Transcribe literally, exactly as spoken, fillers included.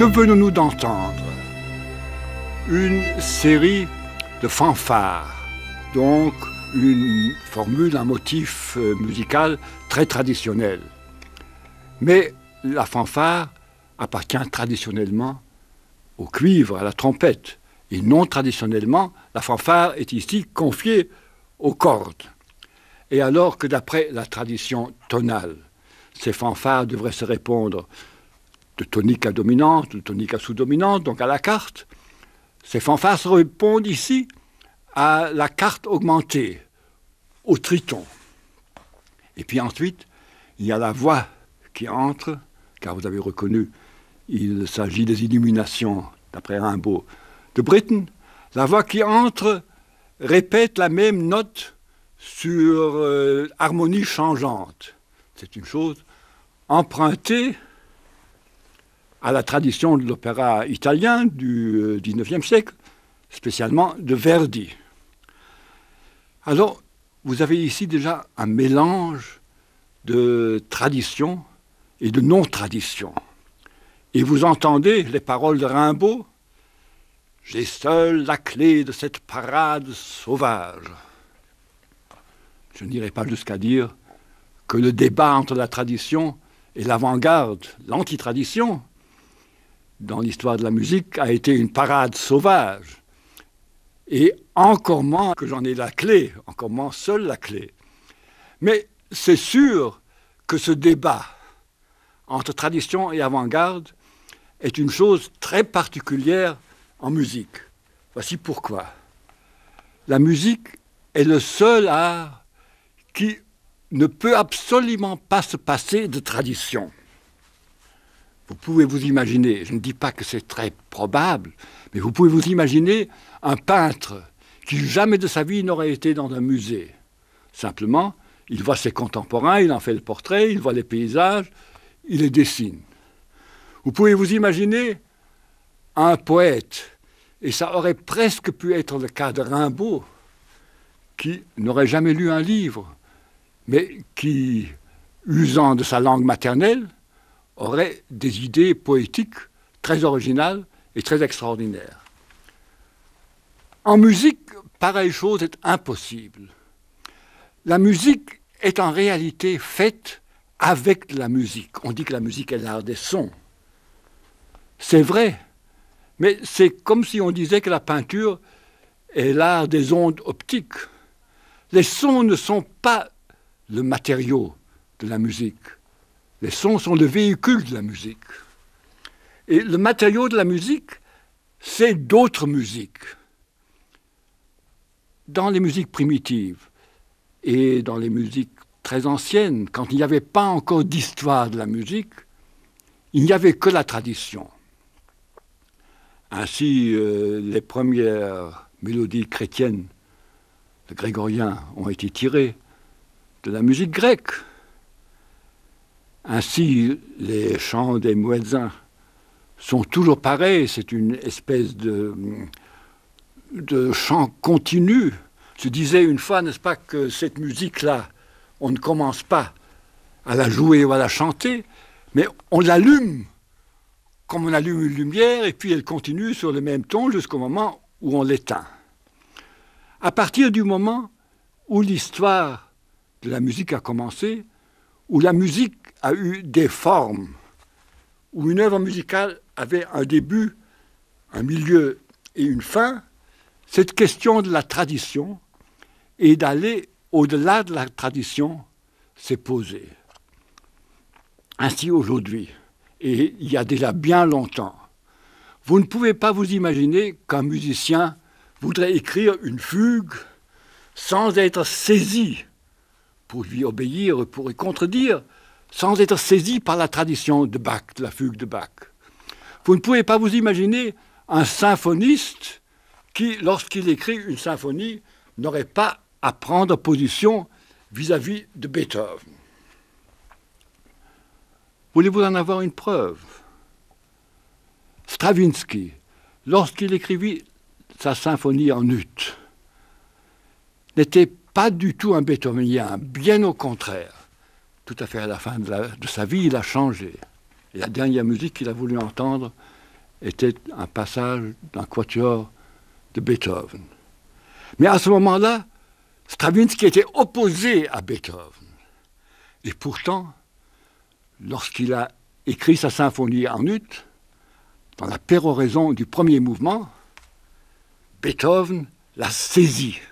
Que venons-nous d'entendre? Une série de fanfares, donc une formule, un motif musical très traditionnel. Mais la fanfare appartient traditionnellement au cuivre, à la trompette. Et non traditionnellement, la fanfare est ici confiée aux cordes. Et alors que d'après la tradition tonale, ces fanfares devraient se répondre de tonique à dominante, de tonique à sous-dominante, donc à la carte, ces fanfares se répondent ici à la carte augmentée, au triton. Et puis ensuite, il y a la voix qui entre, car vous avez reconnu, il s'agit des illuminations, d'après Rimbaud, de Britten. La voix qui entre répète la même note sur euh, harmonie changeante. C'est une chose empruntée à la tradition de l'opéra italien du dix-neuvième siècle, spécialement de Verdi. Alors, vous avez ici déjà un mélange de tradition et de non-tradition. Et vous entendez les paroles de Rimbaud, « J'ai seul la clé de cette parade sauvage ». Je n'irai pas jusqu'à dire que le débat entre la tradition et l'avant-garde, l'antitradition, dans l'histoire de la musique, a été une parade sauvage. Et encore moins que j'en ai la clé, encore moins seule la clé. Mais c'est sûr que ce débat entre tradition et avant-garde est une chose très particulière en musique. Voici pourquoi. La musique est le seul art qui ne peut absolument pas se passer de tradition. Vous pouvez vous imaginer, je ne dis pas que c'est très probable, mais vous pouvez vous imaginer un peintre qui jamais de sa vie n'aurait été dans un musée. Simplement, il voit ses contemporains, il en fait le portrait, il voit les paysages, il les dessine. Vous pouvez vous imaginer un poète, et ça aurait presque pu être le cas de Rimbaud, qui n'aurait jamais lu un livre, mais qui, usant de sa langue maternelle, aurait des idées poétiques très originales et très extraordinaires. En musique, pareille chose est impossible. La musique est en réalité faite avec la musique. On dit que la musique est l'art des sons. C'est vrai, mais c'est comme si on disait que la peinture est l'art des ondes optiques. Les sons ne sont pas le matériau de la musique. Les sons sont le véhicule de la musique. Et le matériau de la musique, c'est d'autres musiques. Dans les musiques primitives et dans les musiques très anciennes, quand il n'y avait pas encore d'histoire de la musique, il n'y avait que la tradition. Ainsi, euh, les premières mélodies chrétiennes, les grégoriens, ont été tirées de la musique grecque. Ainsi, les chants des muezzins sont toujours pareils, c'est une espèce de, de chant continu. Je disais une fois, n'est-ce pas, que cette musique-là, on ne commence pas à la jouer ou à la chanter, mais on l'allume comme on allume une lumière, et puis elle continue sur le même ton jusqu'au moment où on l'éteint. À partir du moment où l'histoire de la musique a commencé, où la musique a eu des formes, où une œuvre musicale avait un début, un milieu et une fin, cette question de la tradition et d'aller au-delà de la tradition s'est posée. Ainsi aujourd'hui, et il y a déjà bien longtemps, vous ne pouvez pas vous imaginer qu'un musicien voudrait écrire une fugue sans être saisi pour lui obéir, pour lui contredire, sans être saisi par la tradition de Bach, de la fugue de Bach. Vous ne pouvez pas vous imaginer un symphoniste qui, lorsqu'il écrit une symphonie, n'aurait pas à prendre position vis-à-vis de Beethoven. Voulez-vous en avoir une preuve? Stravinsky, lorsqu'il écrivit sa symphonie en ut, n'était pas du tout un beethovenien, bien au contraire. Tout à fait à la fin de, la, de sa vie, il a changé. Et la dernière musique qu'il a voulu entendre était un passage d'un quatuor de Beethoven. Mais à ce moment-là, Stravinsky était opposé à Beethoven. Et pourtant, lorsqu'il a écrit sa symphonie en ut, dans la péroraison du premier mouvement, Beethoven l'a saisi.